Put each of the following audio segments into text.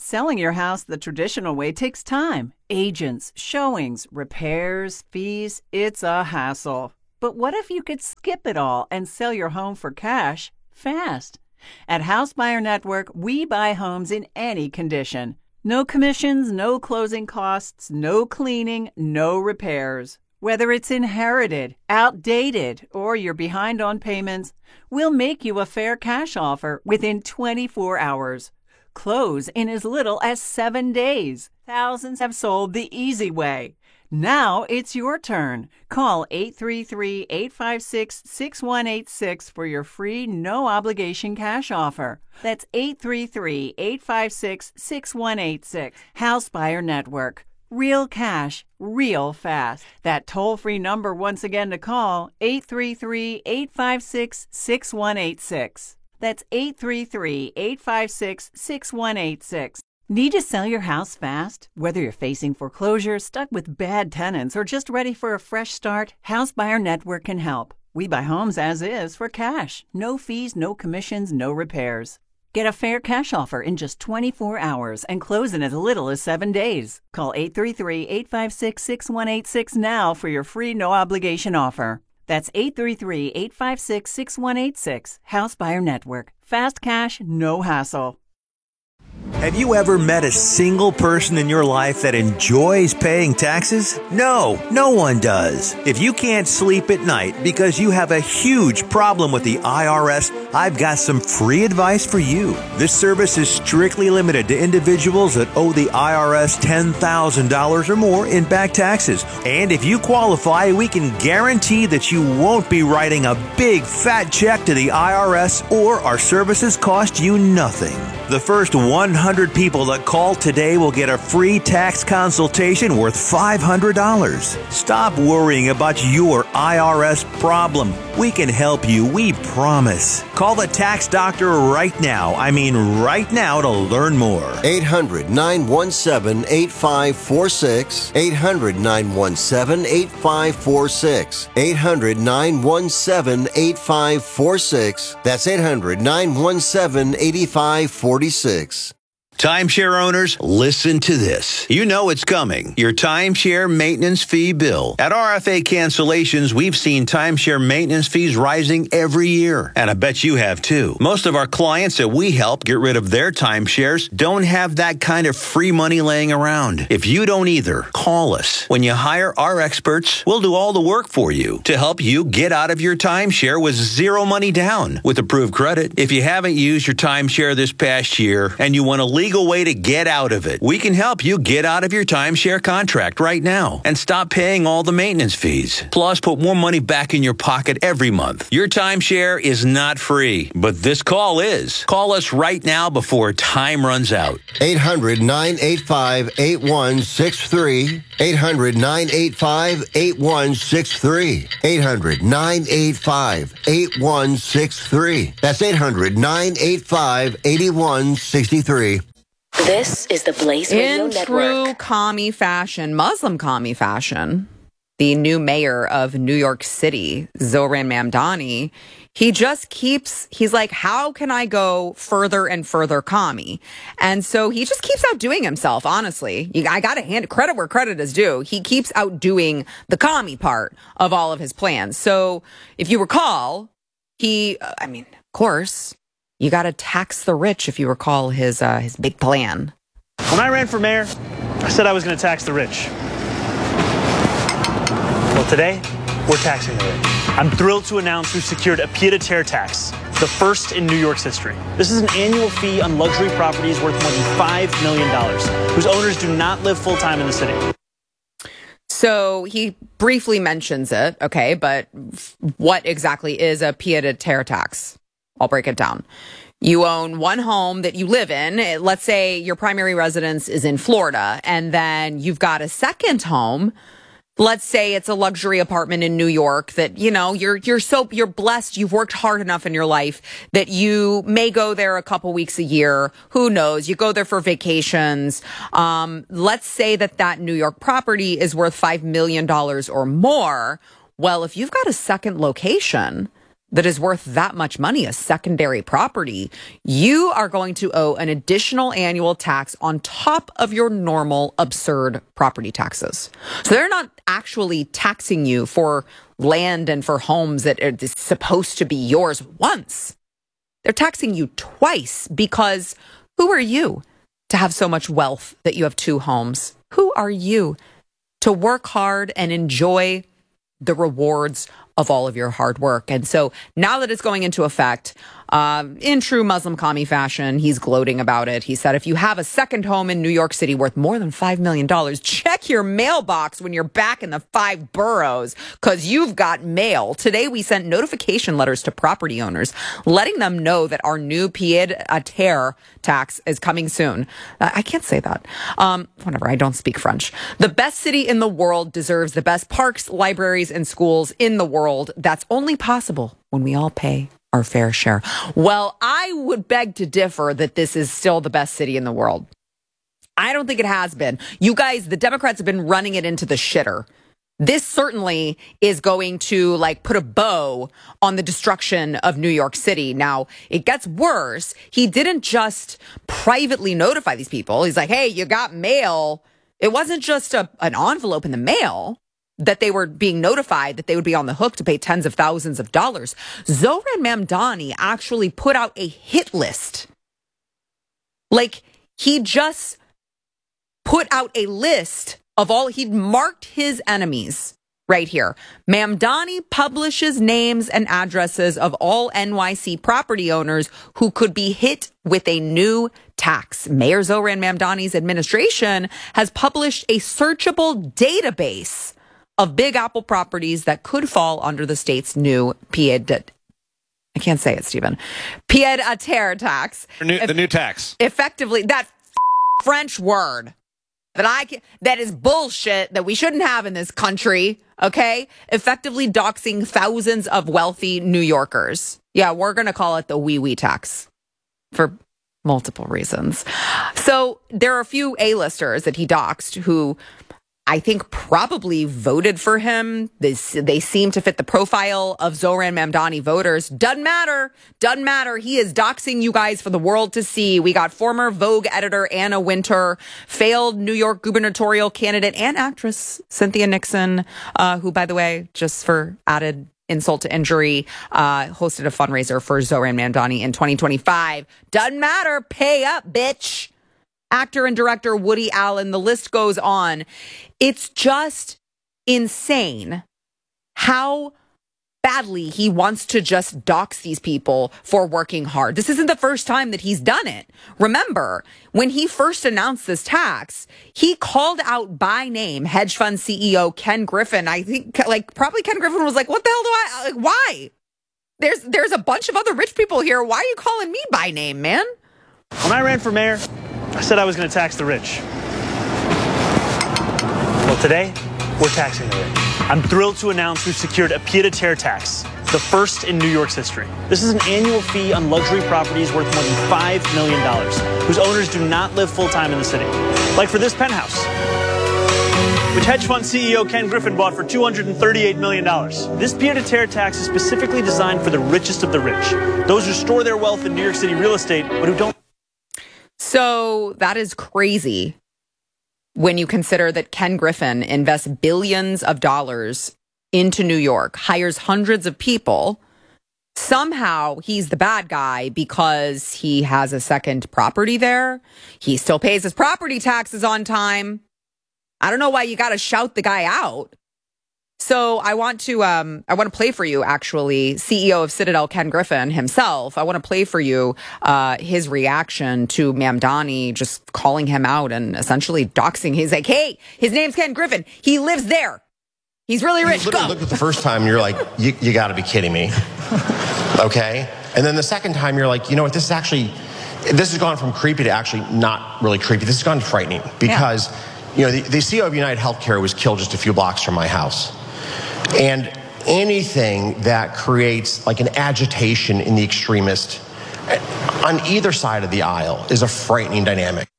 Selling your house the traditional way takes time. Agents, showings, repairs, fees. It's a hassle. But what if you could skip it all and sell your home for cash fast? At House Buyer Network, we buy homes in any condition. No commissions, no closing costs, no cleaning, no repairs. Whether it's inherited, outdated, or you're behind on payments, we'll make you a fair cash offer within 24 hours. Close in as little as 7 days. Thousands have sold the easy way. Now it's your turn. Call 833-856-6186 for your free, no-obligation cash offer. That's 833-856-6186. House Buyer Network. Real cash, real fast. That toll-free number once again to call, 833-856-6186. That's 833-856-6186. Need to sell your house fast? Whether you're facing foreclosure, stuck with bad tenants, or just ready for a fresh start, House Buyer Network can help. We buy homes as is for cash. No fees, no commissions, no repairs. Get a fair cash offer in just 24 hours and close in as little as 7 days. Call 833-856-6186 now for your free no-obligation offer. That's 833-856-6186. House Buyer Network. Fast cash, no hassle. Have you ever met a single person in your life that enjoys paying taxes? No, no one does. If you can't sleep at night because you have a huge problem with the IRS, I've got some free advice for you. This service is strictly limited to individuals that owe the IRS $10,000 or more in back taxes. And if you qualify, we can guarantee that you won't be writing a big fat check to the IRS, or our services cost you nothing. The first 100 people that call today will get a free tax consultation worth $500. Stop worrying about your IRS problem. We can help you, we promise. Call the tax doctor right now. I mean right now, to learn more. 800-917-8546. 800-917-8546. 800-917-8546. That's 800-917-8546. Timeshare owners, listen to this. You know it's coming. Your timeshare maintenance fee bill. At RFA Cancellations, we've seen timeshare maintenance fees rising every year. And I bet you have too. Most of our clients that we help get rid of their timeshares don't have that kind of free money laying around. If you don't either, call us. When you hire our experts, we'll do all the work for you to help you get out of your timeshare with zero money down with approved credit. If you haven't used your timeshare this past year and you want to legal way to get out of it, we can help you get out of your timeshare contract right now and stop paying all the maintenance fees. Plus, put more money back in your pocket every month. Your timeshare is not free, but this call is. Call us right now before time runs out. 800-985-8163. 800-985-8163. 800-985-8163. That's 800-985-8163. This is the Blaze Radio In Network. true commie fashion, Muslim commie fashion, the new mayor of New York City, Zohran Mamdani, he's like, how can I go further and further commie? And so he just keeps outdoing himself, honestly. I got to hand credit where credit is due. He keeps outdoing the commie part of all of his plans. So if you recall, of course, you got to tax the rich, if you recall his big plan. When I ran for mayor, I said I was going to tax the rich. Well, today, we're taxing the rich. I'm thrilled to announce we've secured a pied-à-terre tax, the first in New York's history. This is an annual fee on luxury properties worth more than $5 million, whose owners do not live full-time in the city. So he briefly mentions it, okay, but what exactly is a pied-à-terre tax? I'll break it down. You own one home that you live in. Let's say your primary residence is in Florida, and then you've got a second home. Let's say it's a luxury apartment in New York that, you're blessed. You've worked hard enough in your life that you may go there a couple weeks a year. Who knows? You go there for vacations. Let's say that New York property is worth $5 million or more. Well, if you've got a second location, that is worth that much money, a secondary property, you are going to owe an additional annual tax on top of your normal absurd property taxes. So they're not actually taxing you for land and for homes that are supposed to be yours once. They're taxing you twice, because who are you to have so much wealth that you have two homes? Who are you to work hard and enjoy the rewards of all of your hard work? And so now that it's going into effect, in true Muslim commie fashion, he's gloating about it. He said, if you have a second home in New York City worth more than $5 million, check your mailbox when you're back in the 5 boroughs, because you've got mail. Today, we sent notification letters to property owners, letting them know that our new pied-à-terre tax is coming soon. I can't say that. Whatever, I don't speak French. The best city in the world deserves the best parks, libraries, and schools in the world. That's only possible when we all pay our fair share. Well, I would beg to differ that this is still the best city in the world. I don't think it has been. You guys, the Democrats have been running it into the shitter. This certainly is going to put a bow on the destruction of New York City. Now, it gets worse. He didn't just privately notify these people. He's like, hey, you got mail. It wasn't just an envelope in the mail that they were being notified that they would be on the hook to pay tens of thousands of dollars. Zohran Mamdani actually put out a hit list. He just put out a list of he'd marked his enemies right here. Mamdani publishes names and addresses of all NYC property owners who could be hit with a new tax. Mayor Zohran Mamdani's administration has published a searchable database of Big Apple properties that could fall under the state's new pied-à-terre tax. The new tax. Effectively, that French word that is bullshit that we shouldn't have in this country, okay? Effectively doxing thousands of wealthy New Yorkers. Yeah, we're going to call it the wee-wee tax for multiple reasons. So there are a few A-listers that he doxed who I think probably voted for him. They seem to fit the profile of Zohran Mamdani voters. Doesn't matter. He is doxing you guys for the world to see. We got former Vogue editor Anna Wintour, failed New York gubernatorial candidate and actress Cynthia Nixon, who, by the way, just for added insult to injury, hosted a fundraiser for Zohran Mamdani in 2025. Doesn't matter. Pay up, bitch. Actor and director Woody Allen, the list goes on. It's just insane how badly he wants to just dox these people for working hard. This isn't the first time that he's done it. Remember, when he first announced this tax, he called out by name hedge fund CEO Ken Griffin. I think probably Ken Griffin was like, what the hell why? There's a bunch of other rich people here. Why are you calling me by name, man? When I ran for mayor, I said I was going to tax the rich. Well, today, we're taxing the rich. I'm thrilled to announce we've secured a pied-à-terre tax, the first in New York's history. This is an annual fee on luxury properties worth more than $5 million, whose owners do not live full-time in the city. Like for this penthouse, which hedge fund CEO Ken Griffin bought for $238 million. This pied-à-terre tax is specifically designed for the richest of the rich, those who store their wealth in New York City real estate, but who don't. So that is crazy when you consider that Ken Griffin invests billions of dollars into New York, hires hundreds of people. Somehow he's the bad guy because he has a second property there. He still pays his property taxes on time. I don't know why you got to shout the guy out. So I want to play for you, actually, CEO of Citadel, Ken Griffin himself. I want to play for you his reaction to Mamdani just calling him out and essentially doxing. He's like, hey, his name's Ken Griffin. He lives there. He's really rich. You literally look at the first time, you're like, you got to be kidding me. Okay? And then the second time, you're like, you know what, this has gone from creepy to actually not really creepy. This has gone frightening because, you know, the CEO of United Healthcare was killed just a few blocks from my house. And anything that creates like an agitation in the extremist on either side of the aisle is a frightening dynamic.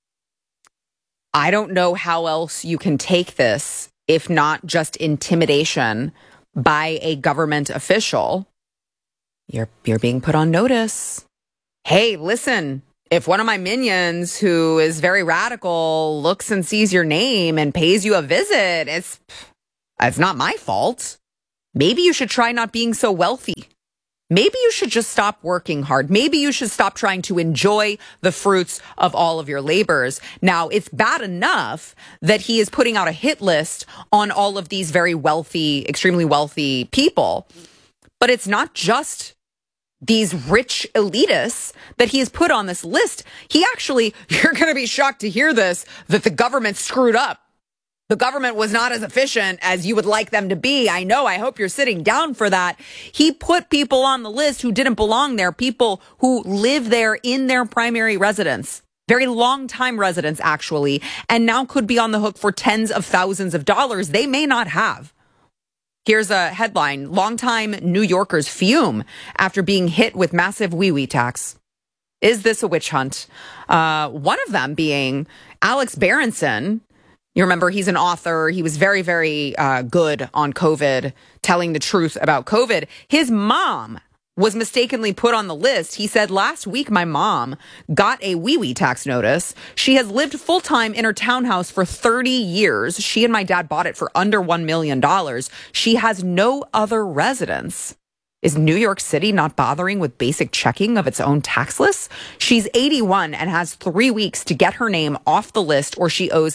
I don't know how else you can take this if not just intimidation by a government official you're being put on notice. Hey, listen, if one of my minions who is very radical looks and sees your name and pays you a visit, it's not my fault. Maybe you should try not being so wealthy. Maybe you should just stop working hard. Maybe you should stop trying to enjoy the fruits of all of your labors. Now, it's bad enough that he is putting out a hit list on all of these very wealthy, extremely wealthy people. But it's not just these rich elitists that he has put on this list. He actually, you're going to be shocked to hear this, that the government screwed up. The government was not as efficient as you would like them to be. I know. I hope you're sitting down for that. He put people on the list who didn't belong there, people who live there in their primary residence, very long time residents, actually, and now could be on the hook for tens of thousands of dollars they may not have. Here's a headline. Longtime New Yorkers fume after being hit with massive wee-wee tax. Is this a witch hunt? One of them being Alex Berenson. You remember, he's an author. He was very, very good on COVID, telling the truth about COVID. His mom was mistakenly put on the list. He said, last week, my mom got a wee-wee tax notice. She has lived full-time in her townhouse for 30 years. She and my dad bought it for under $1 million. She has no other residence. Is New York City not bothering with basic checking of its own tax lists? She's 81 and has 3 weeks to get her name off the list, or she owes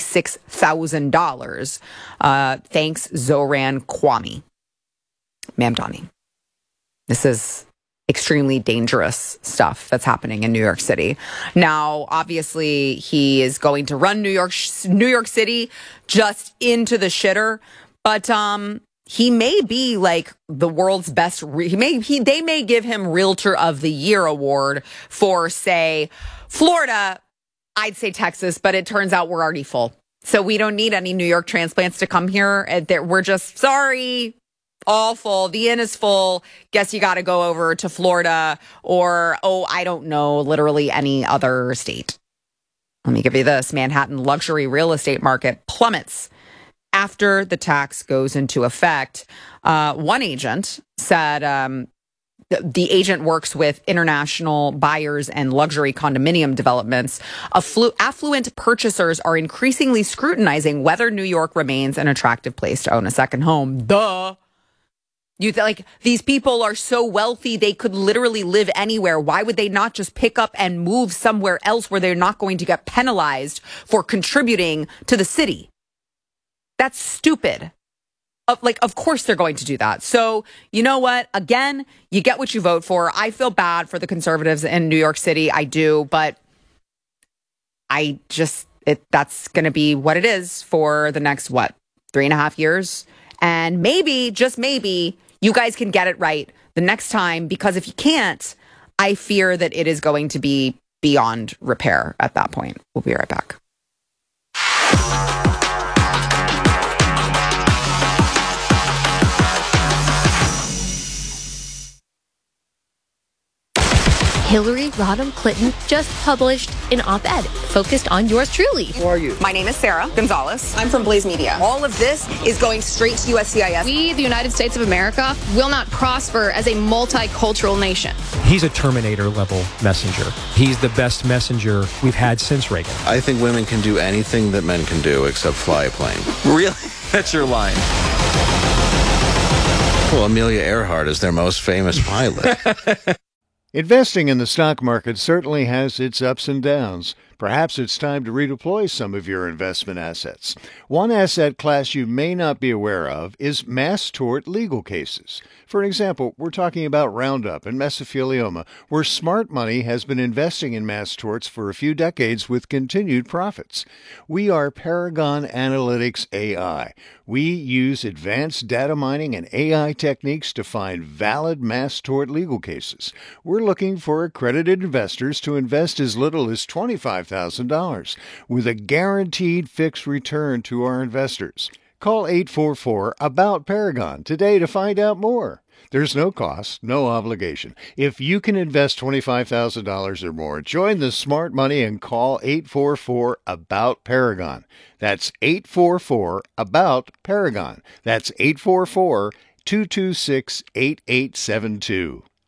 $56,000. Thanks, Zoran Kwame. Mamdani. This is extremely dangerous stuff that's happening in New York City. Now, obviously, he is going to run New York City just into the shitter, but he may be like the world's best. They may give him Realtor of the Year award for, say, Florida. I'd say Texas, but it turns out we're already full. So we don't need any New York transplants to come here. We're just sorry. All full. The inn is full. Guess you got to go over to Florida or, I don't know, literally any other state. Let me give you this. Manhattan luxury real estate market plummets after the tax goes into effect. One agent said the agent works with international buyers and luxury condominium developments. Affluent purchasers are increasingly scrutinizing whether New York remains an attractive place to own a second home. Duh. These people are so wealthy, they could literally live anywhere. Why would they not just pick up and move somewhere else where they're not going to get penalized for contributing to the city? That's stupid. Of course they're going to do that. So, you know what? Again, you get what you vote for. I feel bad for the conservatives in New York City. I do, but that's going to be what it is for the next, 3.5 years? And maybe, just maybe, you guys can get it right the next time, because if you can't, I fear that it is going to be beyond repair at that point. We'll be right back. Hillary Rodham Clinton just published an op-ed focused on yours truly. Who are you? My name is Sarah Gonzalez. I'm from Blaze Media. All of this is going straight to USCIS. We, the United States of America, will not prosper as a multicultural nation. He's a Terminator-level messenger. He's the best messenger we've had since Reagan. I think women can do anything that men can do except fly a plane. Really? That's your line. Well, Amelia Earhart is their most famous pilot. Investing in the stock market certainly has its ups and downs. Perhaps it's time to redeploy some of your investment assets. One asset class you may not be aware of is mass tort legal cases. For example, we're talking about Roundup and mesothelioma, where smart money has been investing in mass torts for a few decades with continued profits. We are Paragon Analytics AI. We use advanced data mining and AI techniques to find valid mass tort legal cases. We're looking for accredited investors to invest as little as $25,000 with a guaranteed fixed return to our investors. Call 844-ABOUT-PARAGON today to find out more. There's no cost, no obligation. If you can invest $25,000 or more, join the smart money and call 844-ABOUT-PARAGON. That's 844-ABOUT-PARAGON. That's 844-226-8872.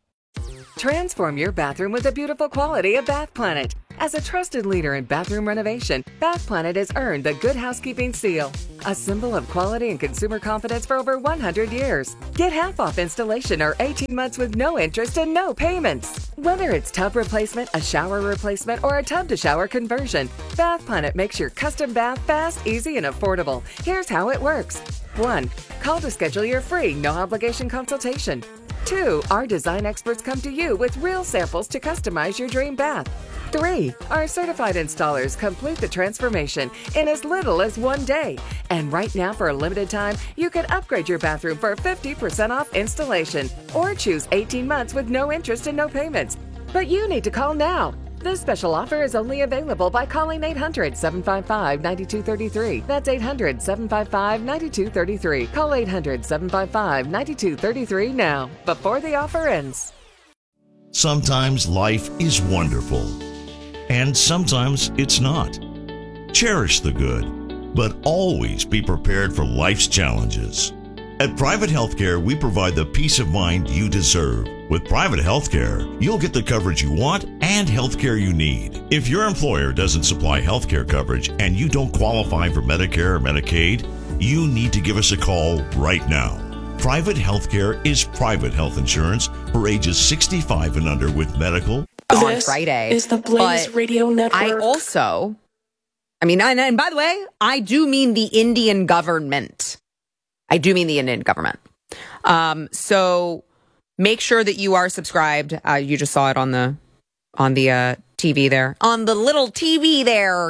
Transform your bathroom with the beautiful quality of Bath Planet. As a trusted leader in bathroom renovation, Bath Planet has earned the Good Housekeeping seal, a symbol of quality and consumer confidence for over 100 years. Get half off installation or 18 months with no interest and no payments. Whether it's tub replacement, a shower replacement, or a tub-to-shower conversion, Bath Planet makes your custom bath fast, easy, and affordable. Here's how it works. 1. Call to schedule your free, no-obligation consultation. 2. Our design experts come to you with real samples to customize your dream bath. 3. Our certified installers complete the transformation in as little as 1 day. And right now, for a limited time, you can upgrade your bathroom for 50% off installation or choose 18 months with no interest and no payments. But you need to call now. This special offer is only available by calling 800-755-9233. That's 800-755-9233. Call 800-755-9233 now, before the offer ends. Sometimes life is wonderful, and sometimes it's not. Cherish the good, but always be prepared for life's challenges. At Private Healthcare, we provide the peace of mind you deserve. With Private Healthcare, you'll get the coverage you want and healthcare you need. If your employer doesn't supply healthcare coverage and you don't qualify for Medicare or Medicaid, you need to give us a call right now. Private Healthcare is private health insurance for ages 65 and under with medical. On Friday is the Blaze Radio Network. And by the way, I do mean the Indian government. So make sure that you are subscribed. You just saw it on the TV there. On the little TV there,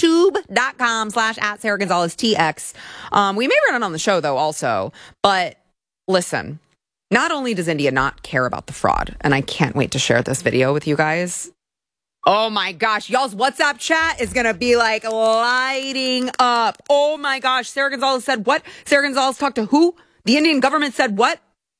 youtube.com/@SarahGonzalezTX. We may run it on the show, though, also. But listen, not only does India not care about the fraud, and I can't wait to share this video with you guys. Oh my gosh, y'all's WhatsApp chat is going to be like lighting up. Oh my gosh, Sarah Gonzalez said what? Sarah Gonzalez talked to who? The Indian government said what?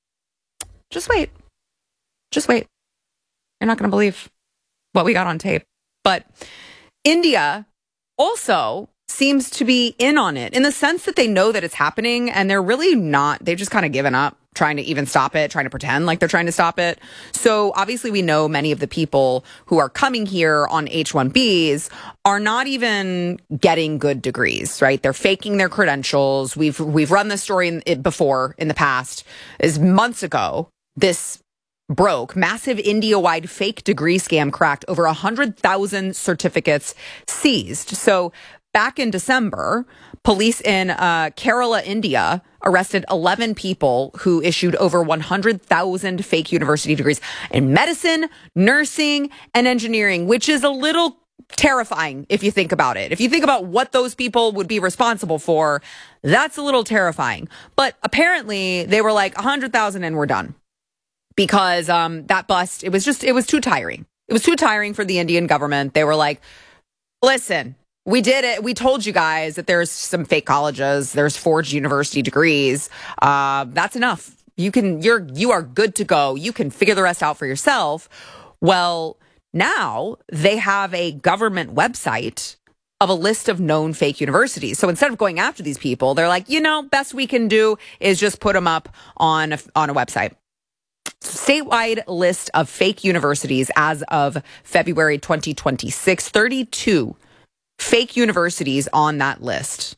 Just wait. You're not going to believe what we got on tape. But India also seems to be in on it in the sense that they know that it's happening and they're really not. They've just kind of given up trying to even stop it, trying to pretend like they're trying to stop it. So obviously we know many of the people who are coming here on H-1Bs are not even getting good degrees, right? They're faking their credentials. We've run this story before in the past. Is months ago, this broke. Massive India-wide fake degree scam cracked. Over 100,000 certificates seized. So back in December, police in Kerala, India, arrested 11 people who issued over 100,000 fake university degrees in medicine, nursing, and engineering, which is a little terrifying if you think about it. If you think about what those people would be responsible for, that's a little terrifying. But apparently they were like 100,000 and we're done. Because that bust, it was too tiring. It was too tiring for the Indian government. They were like, listen, we did it. We told you guys that there's some fake colleges. There's forged university degrees. That's enough. You are good to go. You can figure the rest out for yourself. Well, now they have a government website of a list of known fake universities. So instead of going after these people, they're like, best we can do is just put them up on a website. Statewide list of fake universities as of February 2026, 32 fake universities on that list.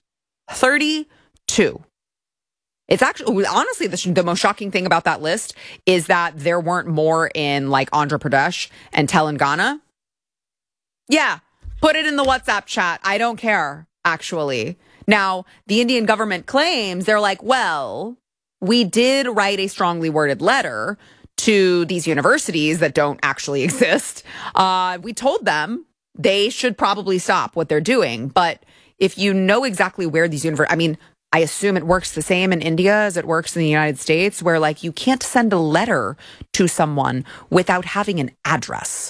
32. It's actually, honestly, the most shocking thing about that list is that there weren't more in like Andhra Pradesh and Telangana. Yeah, put it in the WhatsApp chat. I don't care, actually. Now, the Indian government claims, they're like, well, we did write a strongly worded letter to these universities that don't actually exist. We told them they should probably stop what they're doing. But if you know exactly where these universities, I assume it works the same in India as it works in the United States, where like you can't send a letter to someone without having an address.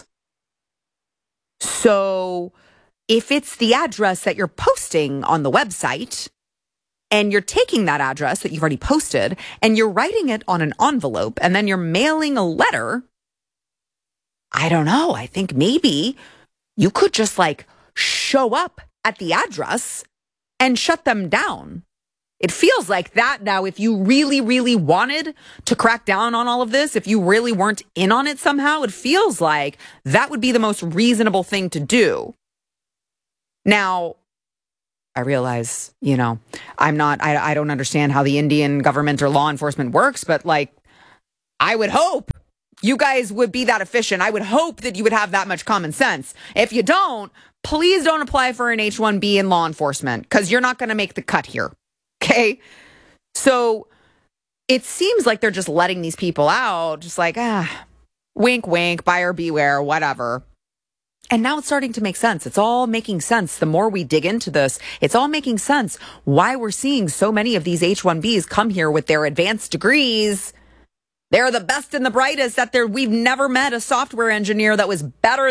So if it's the address that you're posting on the website, and you're taking that address that you've already posted and you're writing it on an envelope and then you're mailing a letter, I don't know. I think maybe you could just like show up at the address and shut them down. It feels like that now. If you really, really wanted to crack down on all of this, if you really weren't in on it somehow, it feels like that would be the most reasonable thing to do. Now, I realize, I don't understand how the Indian government or law enforcement works, but I would hope you guys would be that efficient. I would hope that you would have that much common sense. If you don't, please don't apply for an H-1B in law enforcement because you're not going to make the cut here. Okay? So it seems like they're just letting these people out, just wink, wink, buyer beware, whatever. And now it's starting to make sense. It's all making sense. The more we dig into this, it's all making sense why we're seeing so many of these H-1Bs come here with their advanced degrees. They're the best and the brightest. We've never met a software engineer that was better